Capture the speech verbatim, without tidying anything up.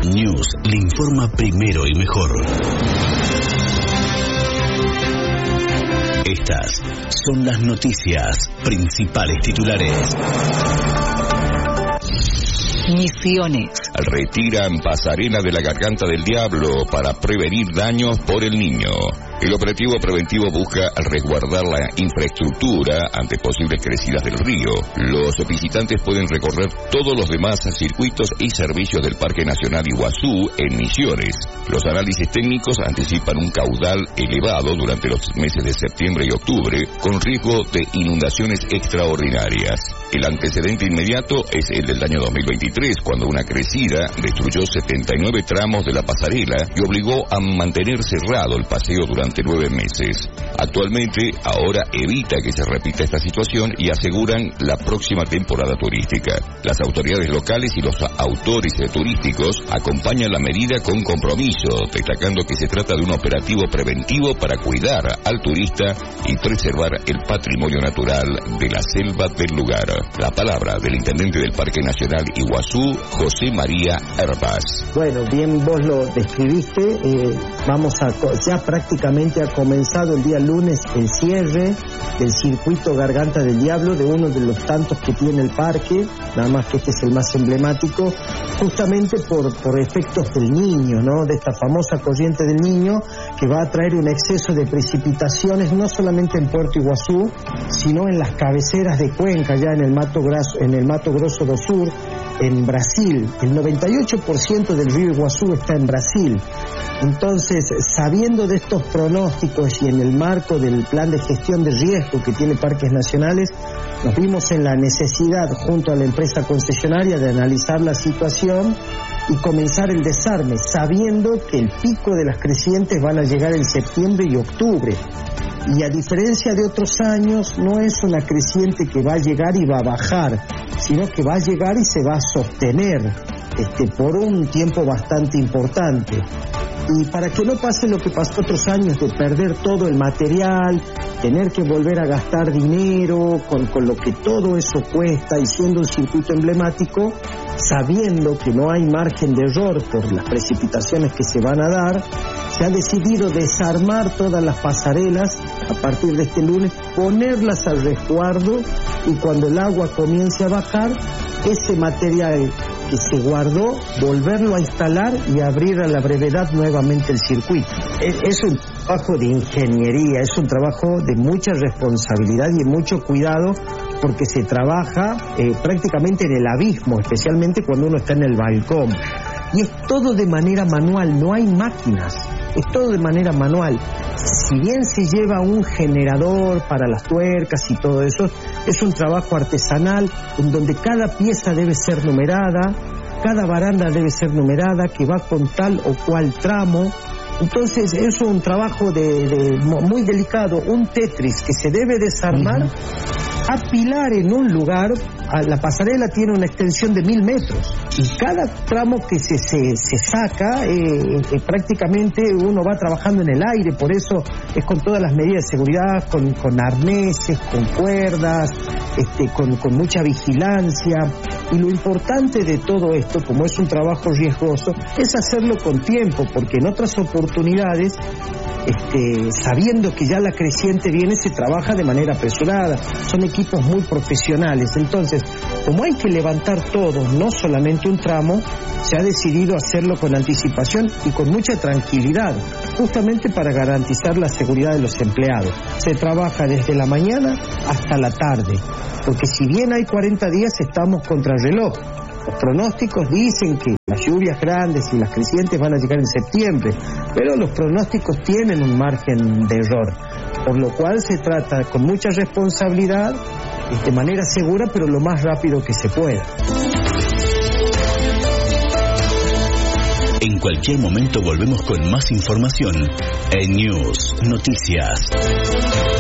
News le informa primero y mejor. Estas son las noticias, principales titulares. Misiones. Retiran pasarela de la Garganta del Diablo para prevenir daños por el niño. El operativo preventivo busca resguardar la infraestructura ante posibles crecidas del río. Los visitantes pueden recorrer todos los demás circuitos y servicios del Parque Nacional Iguazú en Misiones. Los análisis técnicos anticipan un caudal elevado durante los meses de septiembre y octubre, con riesgo de inundaciones extraordinarias. El antecedente inmediato es el del año dos mil veintitrés, cuando una crecida destruyó setenta y nueve tramos de la pasarela y obligó a mantener cerrado el paseo durante nueve meses. Actualmente, ahora evita que se repita esta situación y aseguran la próxima temporada turística. Las autoridades locales y los autores turísticos acompañan la medida con compromiso, destacando que se trata de un operativo preventivo para cuidar al turista y preservar el patrimonio natural de la selva del lugar. La palabra del intendente del Parque Nacional Iguazú, José María Herbas. Bueno, bien vos lo describiste, eh, vamos a, ya prácticamente ha comenzado el día lunes el cierre del circuito Garganta del Diablo, de uno de los tantos que tiene el parque, nada más que este es el más emblemático, justamente por, por efectos del niño, ¿no? De esta famosa corriente del niño que va a traer un exceso de precipitaciones no solamente en Puerto Iguazú, sino en las cabeceras de Cuenca, ya en el Mato Grosso, en el Mato Grosso do Sur, en Brasil. El noventa y ocho por ciento del río Iguazú está en Brasil. Entonces, sabiendo de estos pronósticos y en el marco del plan de gestión de riesgo que tiene Parques Nacionales, nos vimos en la necesidad, junto a la empresa concesionaria, de analizar la situación y comenzar el desarme, sabiendo que el pico de las crecientes van a llegar en septiembre y octubre. Y a diferencia de otros años, no es una creciente que va a llegar y va a bajar, sino que va a llegar y se va a sostener este, por un tiempo bastante importante. Y para que no pase lo que pasó otros años, de perder todo el material, tener que volver a gastar dinero con, con lo que todo eso cuesta, y siendo un circuito emblemático, sabiendo que no hay margen de error por las precipitaciones que se van a dar, se ha decidido desarmar todas las pasarelas a partir de este lunes, ponerlas al resguardo, y cuando el agua comience a bajar, ese material que se guardó, volverlo a instalar y abrir a la brevedad nuevamente el circuito. Es, es un trabajo de ingeniería, es un trabajo de mucha responsabilidad y de mucho cuidado, porque se trabaja eh, prácticamente en el abismo, especialmente cuando uno está en el balcón. Y es todo de manera manual, no hay máquinas, es todo de manera manual. Si bien se lleva un generador para las tuercas y todo eso, es un trabajo artesanal en donde cada pieza debe ser numerada, cada baranda debe ser numerada, que va con tal o cual tramo. Entonces es un trabajo de, de muy delicado, un Tetris que se debe desarmar, uh-huh. apilar en un lugar. La pasarela tiene una extensión de mil metros y cada tramo que se, se, se saca eh, eh, prácticamente uno va trabajando en el aire, por eso es con todas las medidas de seguridad, con, con arneses, con cuerdas, este, con, con mucha vigilancia. Y lo importante de todo esto, como es un trabajo riesgoso, es hacerlo con tiempo, porque en otras oportunidades, Este, sabiendo que ya la creciente viene, se trabaja de manera apresurada, son equipos muy profesionales. Entonces, como hay que levantar todo, no solamente un tramo, se ha decidido hacerlo con anticipación y con mucha tranquilidad, justamente para garantizar la seguridad de los empleados. Se trabaja desde la mañana hasta la tarde, porque si bien hay cuarenta días, estamos contra el reloj. Los pronósticos dicen que las lluvias grandes y las crecientes van a llegar en septiembre, pero los pronósticos tienen un margen de error, por lo cual se trata con mucha responsabilidad, de manera segura, pero lo más rápido que se pueda. En cualquier momento volvemos con más información en News Noticias.